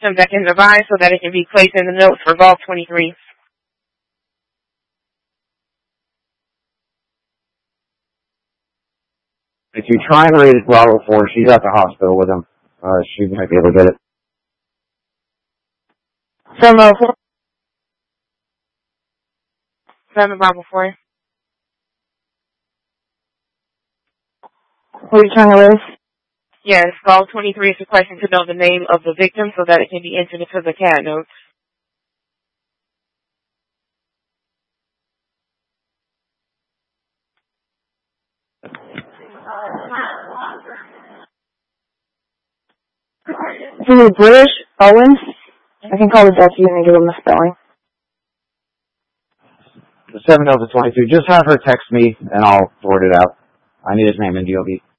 victim that can advise so that it can be placed in the notes for Vault 23. If you try and read it, Bravo 4, she's at the hospital with him. She might be able to get it. 704. 7 Bravo 4. What are you trying to raise? Yes, Vault 23 is requesting to know the name of the victim so that it can be entered into the CAD notes. Is it British Owens? I can call the deputy and give him the spelling. The 7 Delta 22, just have her text me and I'll forward it out. I need his name in DOB.